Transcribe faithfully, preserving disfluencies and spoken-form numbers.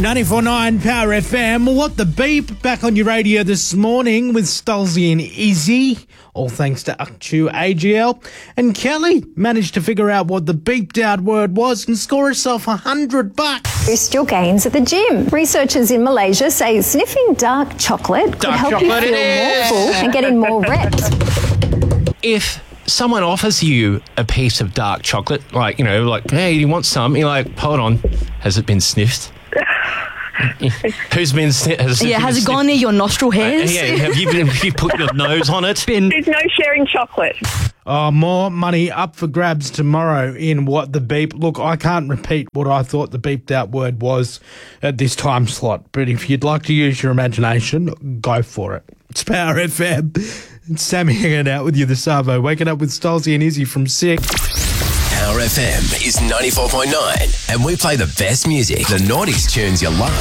ninety-four point nine Power F M. What the Beep back on your radio this morning with Stolzy and Izzy. All thanks to Akchu A G L. And Kelly managed to figure out what the beeped out word was and score herself a hundred bucks. Boost your gains at the gym. Researchers in Malaysia say sniffing dark chocolate could Dark help chocolate you feel it more is. full and get in more reps. If someone offers you a piece of dark chocolate, like, you know, like, hey, you want some? You're like, hold on, has it been sniffed? Who's been sniffed? Has Yeah, has it gone near your nostril hairs? Uh, yeah, have you, been, have you put your nose on it? Been There's no sharing chocolate. Oh, more money up for grabs tomorrow in What the Beep. Look, I can't repeat what I thought the beeped out word was at this time slot, but if you'd like to use your imagination, go for it. It's Power F M. It's Sammy hanging out with you this Arvo, waking up with Stolzy and Izzy from six. Power F M is ninety-four point nine, and we play the best music, the naughties tunes you love.